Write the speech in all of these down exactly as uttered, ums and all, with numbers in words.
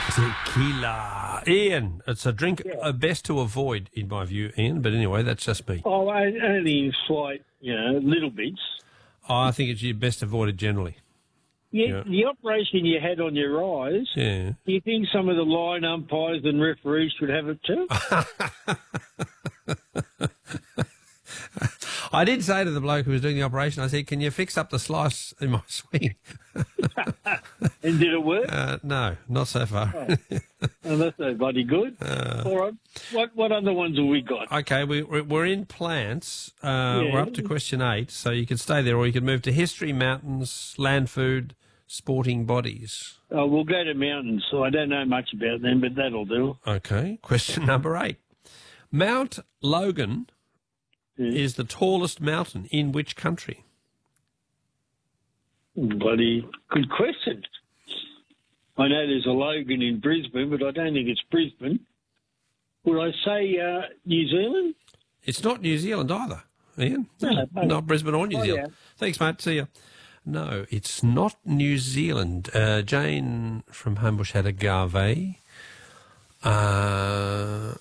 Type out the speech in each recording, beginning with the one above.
Tequila. Ian, it's a drink Yeah. uh, best to avoid, in my view, Ian. But anyway, that's just me. Oh, I- only in slight, you know, little bits. Oh, I think it's best avoided generally. Yeah, Yeah. The operation you had on your eyes, Yeah. do you think some of the line umpires and referees should have it too? I did say to the bloke who was doing the operation, I said, can you fix up the slice in my swing? And did it work? Uh, no, not so far. Oh, that's no bloody good. Uh. All right. What what other ones have we got? Okay, we, we're we're in plants. Uh, Yeah. We're up to question eight, so you can stay there or you can move to history, mountains, land food, sporting bodies. Oh, we'll go to mountains. So I don't know much about them, but that'll do. Okay, question number eight. Mount Logan Yeah. is the tallest mountain in which country? Bloody good question. I know there's a Logan in Brisbane, but I don't think it's Brisbane. Would I say uh, New Zealand? It's not New Zealand either, Ian. No, no. Not Brisbane or New Oh, Zealand. yeah. Thanks, mate. See you. No, it's not New Zealand. Uh, Jane from Homebush had a Garvey. Uh,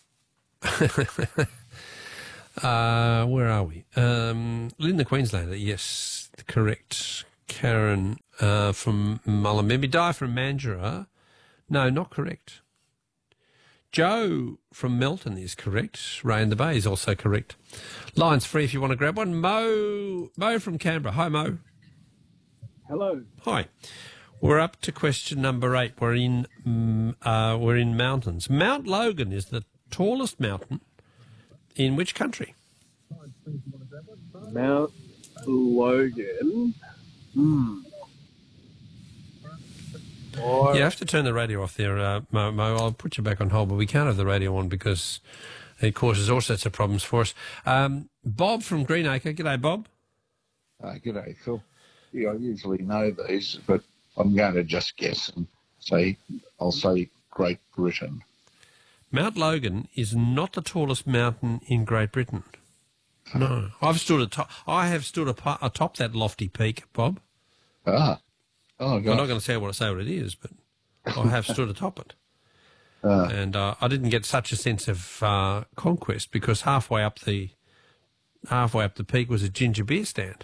uh, where are we? Um, Linda Queenslander, yes, correct. Karen uh, from Mullumbimby. Di from Mandurah. No, not correct. Joe from Melton is correct. Ray in the Bay is also correct. Line's free if you want to grab one. Mo, Mo from Canberra. Hi, Mo. Hello. Hi. We're up to question number eight. We're in mm, uh, we're in mountains. Mount Logan is the tallest mountain in which country? Mount Logan. Hmm. Oh, You have to turn the radio off there, uh, Mo, Mo. I'll put you back on hold, but we can't have the radio on because it causes all sorts of problems for us. Um, Bob from Greenacre. G'day, Bob. Uh, g'day, Phil. Yeah, I usually know these, but I'm going to just guess and say, I'll say Great Britain. Mount Logan is not the tallest mountain in Great Britain. No. I've stood atop, I have stood apo- atop that lofty peak, Bob. Ah. Oh, I'm not God. going to say what, say what it is, but I have stood atop it. Ah. And uh, I didn't get such a sense of uh, conquest because halfway up the halfway up the peak was a ginger beer stand.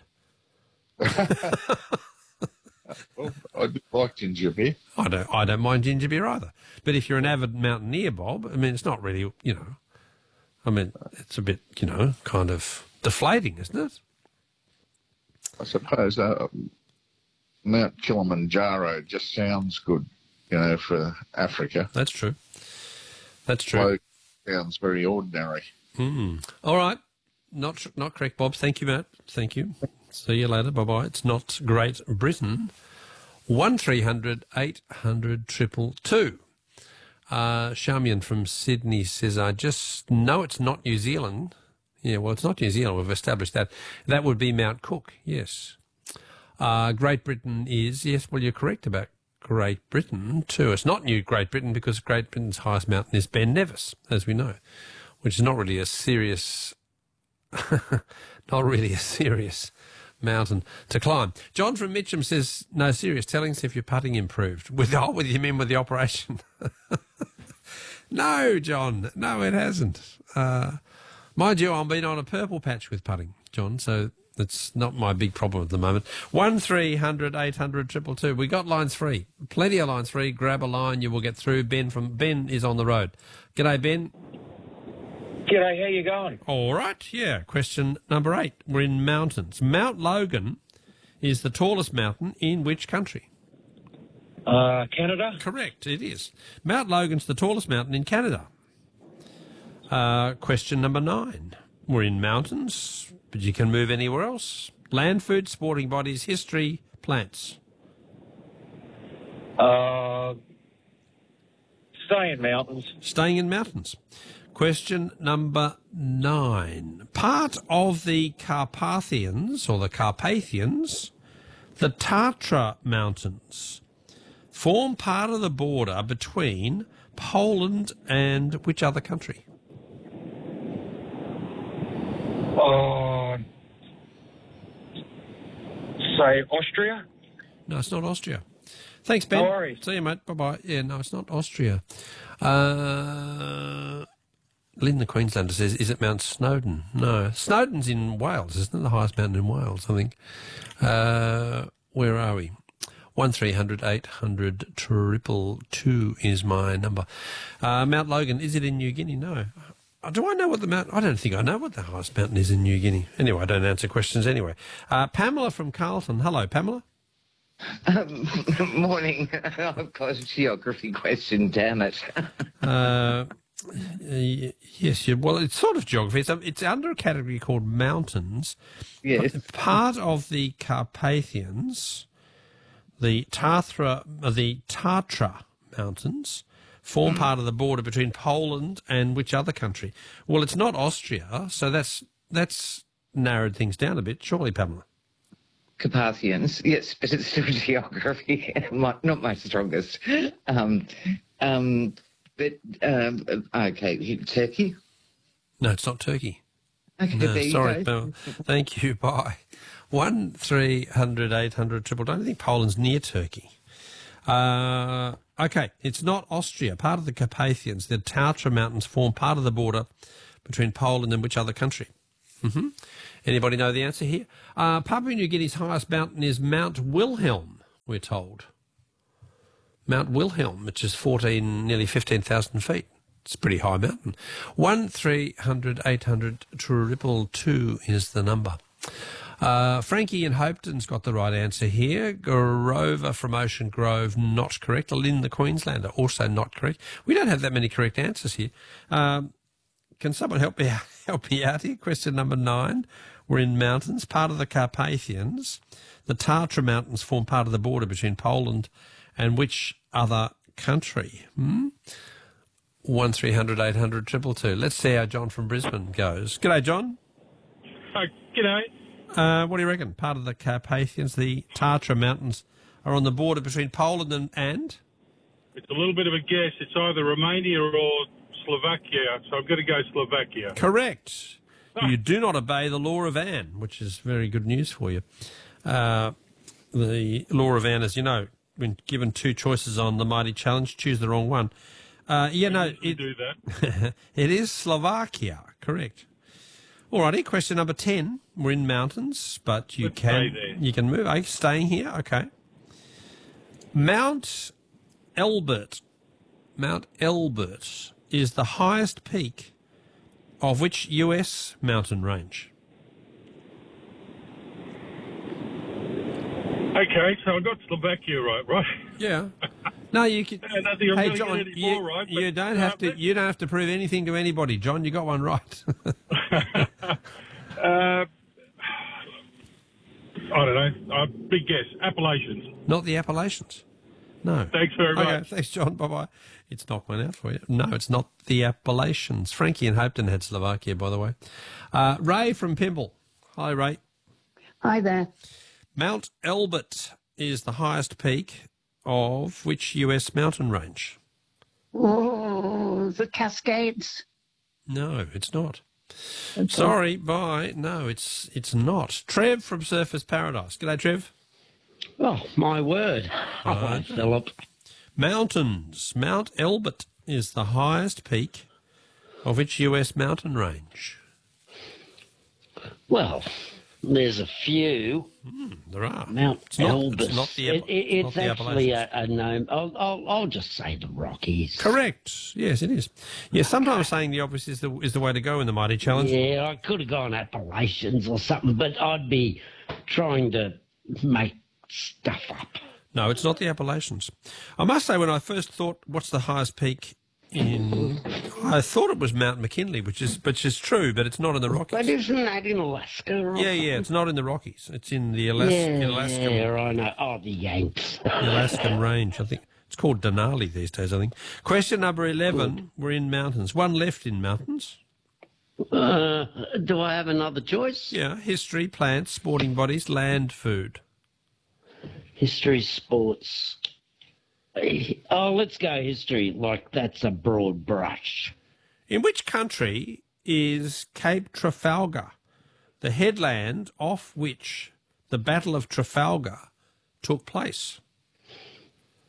Well, I do like ginger beer. I don't I don't mind ginger beer either. But if you're an avid mountaineer, Bob, I mean, it's not really, you know, I mean, it's a bit, you know, kind of deflating, isn't it? I suppose uh, Mount Kilimanjaro just sounds good, you know, for Africa. That's true. That's true. Logan sounds very ordinary. Mm. All right. Not tr- not correct, Bob. Thank you, Matt. Thank you. See you later. Bye-bye. It's not Great Britain. one three hundred eight hundred triple two. Uh, Shamian from Sydney says, I just know it's not New Zealand. Yeah, well, it's not New Zealand. We've established that. That would be Mount Cook, yes. Uh, Great Britain is, yes, well, you're correct about Great Britain too. It's not New Great Britain because Great Britain's highest mountain is Ben Nevis, as we know, which is not really a serious, not really a serious mountain to climb. John from Mitcham says, no, serious, tell us if your putting improved. With, oh, with you mean with the operation? No, John, no, it hasn't. Uh, mind you, I've been on a purple patch with putting, John, so that's not my big problem at the moment. One three hundred eight hundred triple two. We got lines free. Plenty of lines free. Grab a line, you will get through. Ben from Ben is on the road. G'day, Ben. G'day, how you going? All right, yeah. Question number eight. We're in mountains. Mount Logan is the tallest mountain in which country? Uh, Canada? Correct, it is. Mount Logan's the tallest mountain in Canada. Uh, question number nine. We're in mountains, but you can move anywhere else. Land, food, sporting bodies, history, plants. Uh, stay in mountains. Staying in mountains. Question number nine. Part of the Carpathians, or the Carpathians, the Tatra Mountains, form part of the border between Poland and which other country? Uh, say Austria? No, it's not Austria. Thanks, Ben. No worries. See you, mate. Bye-bye. Yeah, no, it's not Austria. Uh, Lynn the Queenslander says, is it Mount Snowdon? No. Snowdon's in Wales, isn't it? The highest mountain in Wales, I think. Uh, where are we? One three hundred eight hundred triple two is my number. Uh, Mount Logan, is it in New Guinea? No. Uh, Do I know what the mount? I don't think I know what the highest mountain is in New Guinea. Anyway, I don't answer questions anyway. Uh, Pamela from Carlton. Hello, Pamela. Um, morning. I've got a geography question, damn it. Uh, y- yes, yeah, well, it's sort of geography. It's, a, it's under a category called mountains. Yes. Part of the Carpathians, the Tatra, uh, the Tatra Mountains, form part of the border between Poland and which other country? Well, it's not Austria, so that's that's narrowed things down a bit, surely, Pamela. Carpathians, yes, but it's still geography, not my strongest. Um, um, but, um, okay, Turkey? No, it's not Turkey. Okay, No, there you sorry, go. Pamela. Thank you. Bye. One three hundred eight hundred triple. I don't think Poland's near Turkey. Uh, okay, it's not Austria. Part of the Carpathians, the Tatra Mountains form part of the border between Poland and which other country? Mm-hmm. Anybody know the answer here? Uh, Papua New Guinea's highest mountain is Mount Wilhelm, we're told. Mount Wilhelm, which is fourteen, nearly fifteen thousand feet. It's a pretty high mountain. One three hundred eight hundred triple two is the number. Uh, Frankie in Hopeton's got the right answer here. Grover from Ocean Grove, not correct. Lynn the Queenslander, also not correct. We don't have that many correct answers here. Um, can someone help me, help me out here? Question number nine. We're in mountains, part of the Carpathians. The Tatra Mountains form part of the border between Poland and which other country? Hmm? One three hundred eight hundred triple two. Let's see how John from Brisbane goes. G'day, John. Oh, g'day. Uh, what do you reckon? Part of the Carpathians, the Tatra Mountains, are on the border between Poland and, and? It's a little bit of a guess. It's either Romania or Slovakia, so I'm going to go Slovakia. Correct. You do not obey the law of Anne, which is very good news for you. Uh, the law of Anne, as you know, when given two choices on the Mighty Challenge, choose the wrong one. Uh, yeah, no, We it, do that. it is Slovakia, correct. Alrighty, question number ten. We're in mountains, but you Let's can stay there. you can move. Are you staying here? Okay. Mount Elbert. Mount Elbert is the highest peak of which U S mountain range? Okay, so I got Slovakia right, right? Yeah. No, you can. I don't think I'm Hey, gonna John, get any you, more right, you but, don't uh, have to. but- You don't have to prove anything to anybody, John. You got one right. Uh, I don't know. Uh, big guess. Appalachians. Not the Appalachians. No. Thanks very Okay, much. thanks, John. Bye bye. It's knocked one out for you. No, it's not the Appalachians. Frankie and Hopeton had Slovakia, by the way. Uh, Ray from Pimble. Hi, Ray. Hi there. Mount Elbert is the highest peak of which U S mountain range? Oh, the Cascades. No, it's not. Sorry, bye. No, it's it's not. Trev from Surfers Paradise. G'day, Trev. Oh, my word. Hi. Oh, Philip. Mountains. Mount Elbert is the highest peak of which U S mountain range? Well, there's a few. There are. Mount It's not- Elbert. it's not the It- App- it- it's not it's the actually a, a name. I'll, I'll, I'll just say the Rockies. Correct. Yes, it is. Yes, sometimes saying the opposite is the is the way to go in the Mighty Challenge. Yeah, I could have gone Appalachians or something, but I'd be trying to make stuff up. No, it's not the Appalachians. I must say, when I first thought, what's the highest peak in? I thought it was Mount McKinley, which is which is true, but it's not in the But Rockies. isn't that in Alaska? Or Yeah, yeah, it's not in the Rockies. It's in the Alas- yeah, Alaskan yeah, I know. Oh, the Yanks. the Alaskan range. I think it's called Denali these days. I think. Question number eleven. We're in mountains. One left in mountains. Uh, do I have another choice? Yeah, history, plants, sporting bodies, land, food. History, sports. Oh, let's go history. Like, that's a broad brush. In which country is Cape Trafalgar, the headland off which the Battle of Trafalgar took place?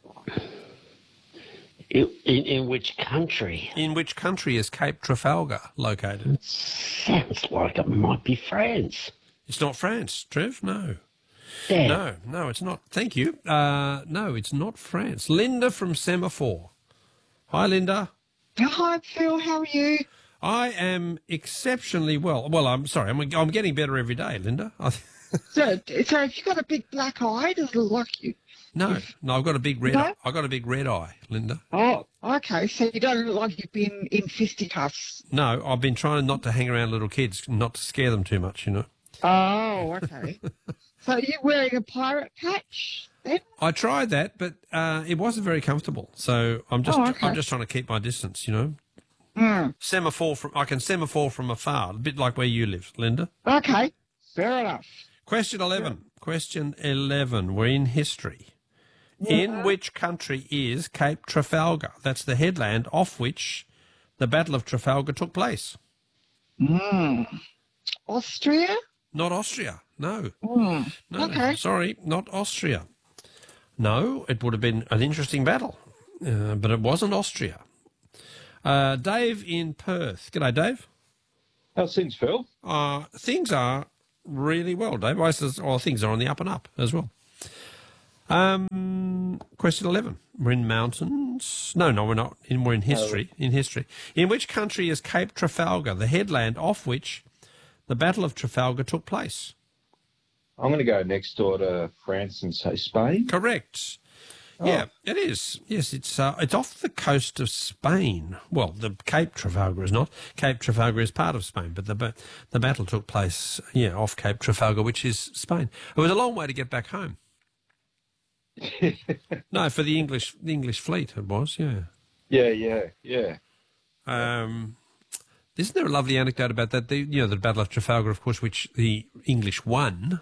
In, in, in which country? In which country is Cape Trafalgar located? Sounds like it might be France. It's not France, Trev. No. Yeah. No, no, it's not. Thank you. Uh, no, it's not France. Linda from Semaphore. Hi, Linda. Hi, Phil. How are you? I am exceptionally well. Well, I'm sorry. I'm, I'm getting better every day, Linda. I So, so have you got a big black eye? Does it look like you? no, no, I've got a big red No? eye. I've got a big red eye, Linda. Oh, okay. So you don't look like you've been in fisticuffs. No, I've been trying not to hang around little kids, not to scare them too much, you know. Oh, okay. So you're wearing a pirate patch then? I tried that, but uh, it wasn't very comfortable. So I'm just, Oh, okay. I'm just trying to keep my distance, you know. Mm. Semaphore from, I can semaphore from afar, a bit like where you live, Linda. Okay. Fair enough. Question eleven. Question eleven. We're in history. In which country is Cape Trafalgar? That's the headland off which the Battle of Trafalgar took place. Mm. Austria? Not Austria. No. Mm. No. Okay. Sorry, not Austria. No, it would have been an interesting battle, uh, but it wasn't Austria. Uh, Dave in Perth. G'day, Dave. How's things, Phil? Uh, things are really well, Dave. I says, well, things are on the up and up as well. Um, question eleven. We're in mountains. No, no, we're not. In, we're in history. In history. In which country is Cape Trafalgar, the headland off which the Battle of Trafalgar took place? I'm going to go next door to France and say Spain. Correct. Oh. Yeah, it is. Yes, it's uh, it's off the coast of Spain. Well, the Cape Trafalgar is not. Cape Trafalgar is part of Spain, but the ba- the battle took place, yeah, off Cape Trafalgar, which is Spain. It was a long way to get back home. No, for the English the English fleet, it was. Yeah. Yeah, yeah, yeah. Um, isn't there a lovely anecdote about that? The, you know, the Battle of Trafalgar, of course, which the English won.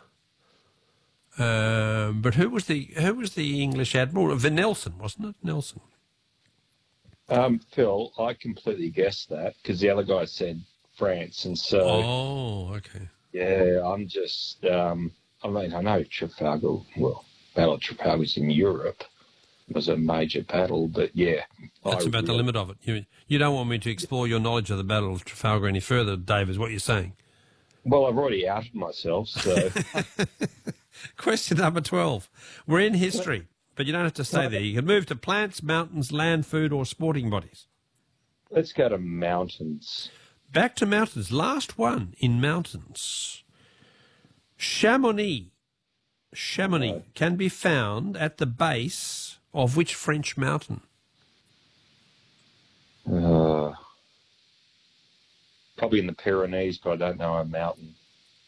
Um, but who was the who was the English admiral? The Nelson, wasn't it? Nelson. Um, Phil, I completely guessed that because the other guy said France, and so Oh, okay. yeah, I'm just. Um, I mean, I know Trafalgar. Well, Battle of Trafalgar's in Europe. It was a major battle, but yeah, That's I about the really- limit of it. You you don't want me to explore your knowledge of the Battle of Trafalgar any further, Dave, is what you're saying. Well, I've already outed myself, so Question number twelve. We're in history, but you don't have to stay there. You can move to plants, mountains, land, food, or sporting bodies. let's go to mountains. Back to mountains. Last one in mountains. Chamonix. Chamonix can be found at the base of which French mountain? Uh, probably in the Pyrenees, but I don't know a mountain.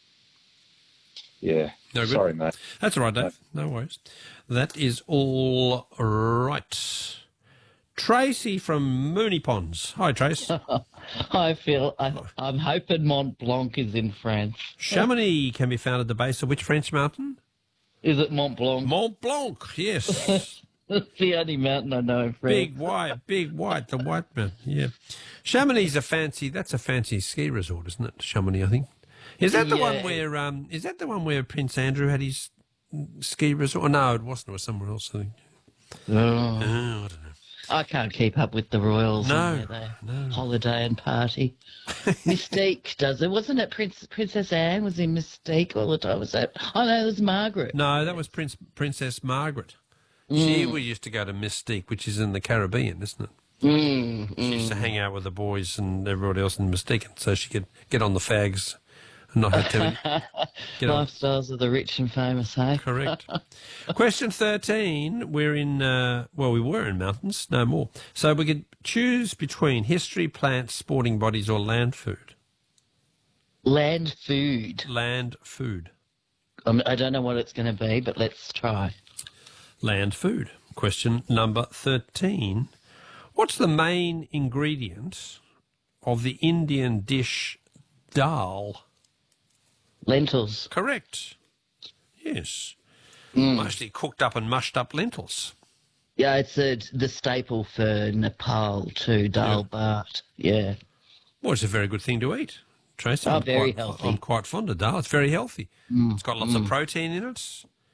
Yeah. No good. Sorry, mate. That's all right, Dave. No worries. That is all right. Tracy from Mooney Ponds. Hi, Trace. Hi, Phil. I, I'm hoping Mont Blanc is in France. Chamonix can be found at the base of which French mountain? Is it Mont Blanc? Mont Blanc, yes. That's the only mountain I know in France. Big white, big white, the white mountain, yeah. Chamonix is a fancy, that's a fancy ski resort, isn't it? Chamonix, I think. Is that the Yeah. one where, um, is that the one where Prince Andrew had his ski resort? Oh, no, it wasn't. It was somewhere else, I think. Oh. Oh, I don't know. I can't keep up with the royals. No, and where they no. holiday and party. Mystique does it, wasn't it? Prince Princess Anne was in Mystique all the time. Was that? Oh no, it was Margaret. No, that was Prince Princess Margaret. She Mm. we used to go to Mystique, which is in the Caribbean, isn't it? Mm, She used to mm. hang out with the boys and everybody else in Mystique, so she could get on the fags and not have to get on. Lifestyles of the rich and famous, hey? Correct. Question thirteen. We're in, uh, well, we were in mountains, no more. So we could choose between history, plants, sporting bodies, or land food. Land food. Land food. Um, I don't know what it's going to be, but let's try. Land food. Question number thirteen. What's the main ingredient of the Indian dish dal? Lentils. Correct. Yes. Mm. Mostly cooked up and mushed up lentils. Yeah, it's a, the staple for Nepal too, dal bhat. Yeah. Well, it's a very good thing to eat, Tracy. Oh, I'm very quite, healthy. I'm quite fond of dal. It's very healthy. Mm, It's got lots mm. of protein in it.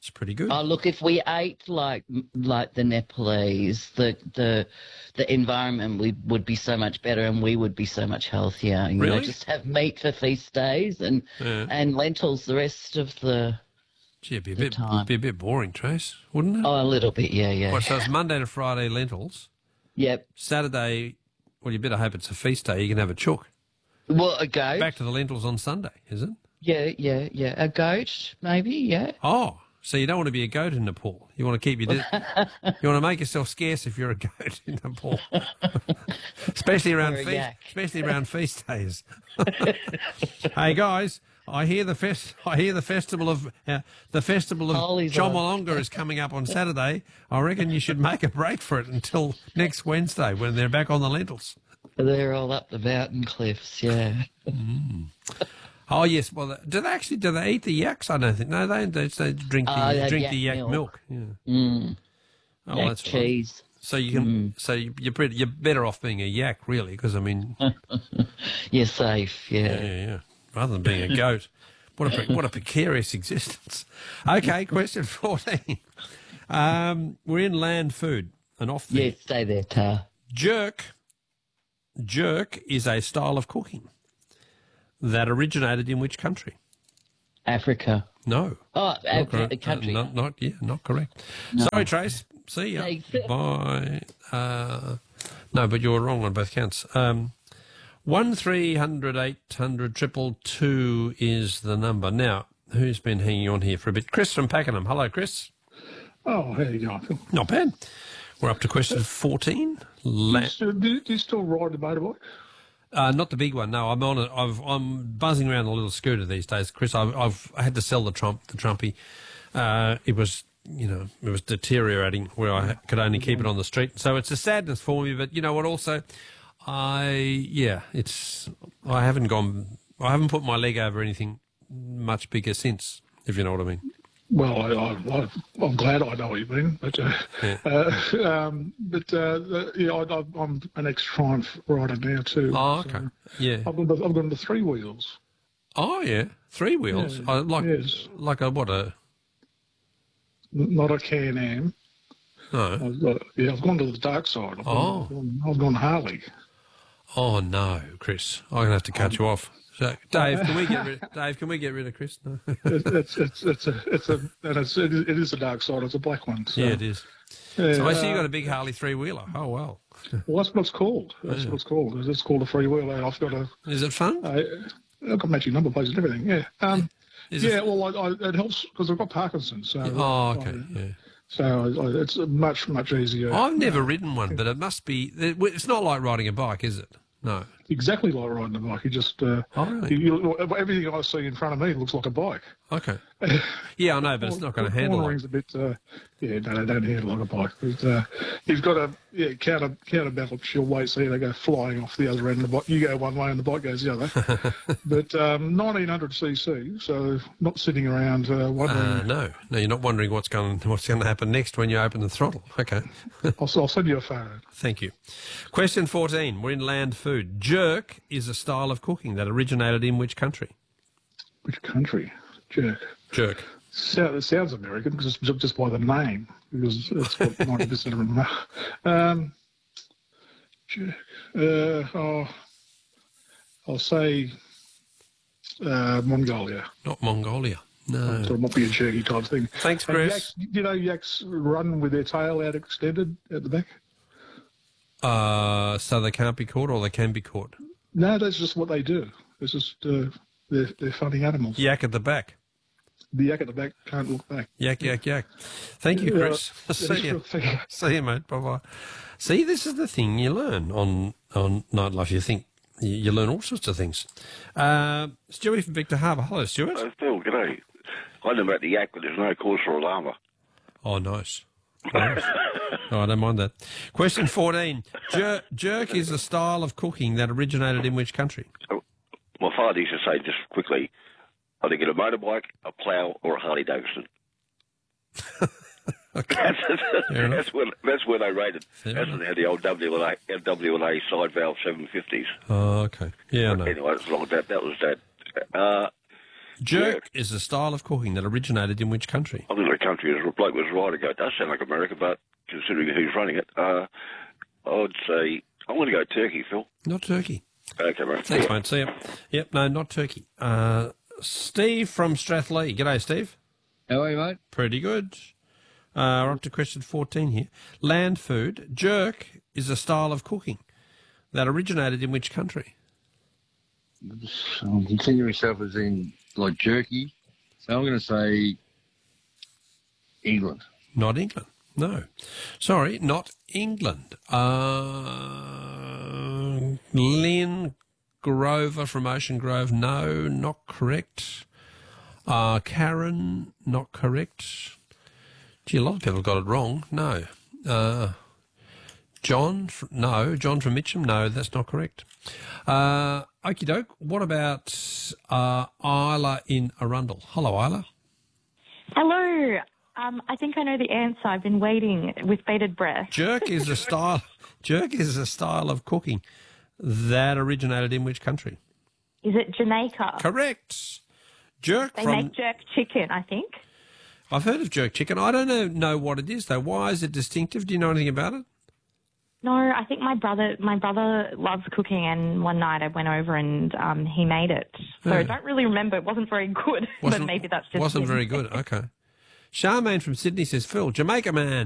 It's pretty good. Oh, look, if we ate like like the Nepalese, the the the environment we would be so much better, and we would be so much healthier. You Really? know, just have meat for feast days and Yeah. and lentils the rest of the. Gee, it'd be a the bit, time. be a bit boring, Trace, wouldn't it? Oh, a little bit, yeah, yeah. What, so it's Monday to Friday lentils. Yep. Saturday, well, you better hope it's a feast day. You can have a chook. Well, a goat. Back to the lentils on Sunday, is it? Yeah, yeah, yeah. A goat, maybe. Yeah. Oh, so you don't want to be a goat in Nepal. You want to keep your. Di- you want to make yourself scarce if you're a goat in Nepal, especially around Or a feast, yak. especially around feast days. Hey guys, I hear the fest. I hear the festival of uh, the festival of Holy's on. Chomolonga is coming up on Saturday. I reckon you should make a break for it until next Wednesday when they're back on the lentils. They're all up the mountain cliffs. Yeah. Oh yes, well, do they actually do they eat the yaks? I don't think. No, they they, they drink the Oh, they have drink yak the yak milk. milk. Yeah. Mm. Oh, Yak that's right. cheese. So you can. So you- you're pretty, you're better off being a yak, really, because I mean, You're safe. yeah, Yeah. yeah, yeah. Rather than being a goat. What a pre- what a precarious existence. Okay, question fourteen. Um, we're in land food and off the Yeah. Stay there, Tar. jerk. Jerk is a style of cooking that originated in which country? Africa. No. Oh, Not Af- correct. a country. Uh, not, not, yeah, not correct. Sorry, Trace. See ya. Thanks. Bye. Uh, no, but you were wrong on both counts. Um, one three hundred eight hundred triple two is the number. Now, who's been hanging on here for a bit? Chris from Pakenham. Hello, Chris. Oh, how you going, Phil? Not bad. We're up to question fourteen. La- Do you still, do you still ride the motorbike? Uh, not the big one. No, I'm on it. I've, I'm buzzing around a little scooter these days, Chris. I've, I've I had to sell the Trump, the Trumpy. Uh, it was, you know, it was deteriorating where I ha- could only keep it on the street. So it's a sadness for me. But you know what? Also, I yeah, it's I haven't gone. I haven't put my leg over anything much bigger since. If you know what I mean. Well, I, I, I, I'm glad I know what you mean, but uh, Yeah. uh, um, but uh, the, yeah, I, I, I'm an ex-Triumph rider now too. Oh, so okay. Yeah. I've got the, I've got the three wheels. Oh yeah, three wheels. Yeah. I like Yes. like a what a N- Not a Can-Am. no. I've got, yeah, I've gone to the dark side. I've, Oh. gone, I've gone Harley. Oh no, Chris! I'm gonna have to cut you off. So, Dave, can we get rid? Dave, can we get rid of Chris? No. It, it's it's it's a it's a and it's it is, it is a dark side. It's a black one. So, Yeah, it is. Yeah, So I see you uh, got a big Harley three wheeler. Oh well. Well, that's what it's called. That's Yeah. what it's called. It's called a free wheeler. I've got a. Is it fun? I, I've got matching number plates and everything. Yeah. Um, Is it- yeah. Well, I, I, it helps because I've got Parkinson's. So. Oh, okay. I- Yeah. So I, it's much much easier. I've never ridden one, but it must be. It's not like riding a bike, is it? No. Exactly like riding a bike. You just uh, Oh, really? you, you, everything I see in front of me looks like a bike. Okay. Yeah, I know, but it's not going to handle it. Cornering's a bit. Uh, yeah, no, they don't handle like a bike. But, uh, you've got to yeah, counter counterbalance your weight so they go flying off the other end of the bike. You go one way and the bike goes the other. But um, nineteen hundred c c, so not sitting around uh, wondering. Uh, no, no, you're not wondering what's going what's going to happen next when you open the throttle. Okay. I'll, I'll send you a photo. Thank you. Question fourteen. We're in land food. Jerk is a style of cooking that originated in which country? Which country? Jerk. Jerk. So, it sounds American because it's just, just by the name, because that's what ninety percent of them know. Um, jerk. Uh, oh, I'll say uh, Mongolia. Not Mongolia. No. So it might be a jerky type thing. Thanks, And Chris. Yaks, you know, yaks run with their tail out extended at the back? Uh, so they can't be caught or they can be caught? No, that's just what they do. It's just, uh, they're, they're funny animals. Yak at the back. The yak at the back can't look back. Yak, yak, yak. Thank you, Yeah, Chris. yeah, See you. thank you. See you, mate. Bye-bye. See, this is the thing you learn on, on Nightlife. You think you, you learn all sorts of things. Uh, Stewie from Victor Harbour. Hello, Stuart. Oh, Phil, g'day. I know about the yak, but there's no cause for alarm. Oh, nice. Nice. Oh, I don't mind that. Question fourteen. Jer- jerk is a style of cooking that originated in which country? My father used to say, just quickly, either get a motorbike, a plough, or a Harley Davidson. that's, that's, where, that's where they rated. Fair that's when they had the old W and A, W and A side valve seven fifties. Oh, okay. Yeah, I know. Anyway, it's like that. That was that. Uh, Jerk is a style of cooking that originated in which country? I think the country, as the bloke was right ago, it does sound like America, but considering who's running it, uh, I would say I'm going to go Turkey, Phil. Not Turkey. Okay, mate. Thanks, mate. See you. Yep, no, not Turkey. Uh, Steve from Strathlee. G'day, Steve. How are you, mate? Pretty good. Uh, we're up to question fourteen here. Land food. Jerk is a style of cooking that originated in which country? I'm considering myself as in, like, jerky. So I'm going to say England. Not England. No. Sorry, not England. Uh, Lynn Grover from Ocean Grove. No, not correct. Uh, Karen, not correct. Gee, a lot of people got it wrong. No. Uh, John, fr- no. John from Mitcham, no, that's not correct. Uh, okie doke. What about uh, Isla in Arundel? Hello, Isla. Hello. Um, I think I know the answer. I've been waiting with bated breath. Jerk is a style. Jerk is a style of cooking that originated in which country? Is it Jamaica? Correct. Jerk They from. make jerk chicken, I think. I've heard of jerk chicken. I don't know know what it is though. Why is it distinctive? Do you know anything about it? No, I think my brother my brother loves cooking, and one night I went over and um, he made it. So Yeah. I don't really remember. It wasn't very good, but Wasn't- maybe that's just Wasn't him. very good. Okay. Charmaine from Sydney says, Phil, Jamaica man.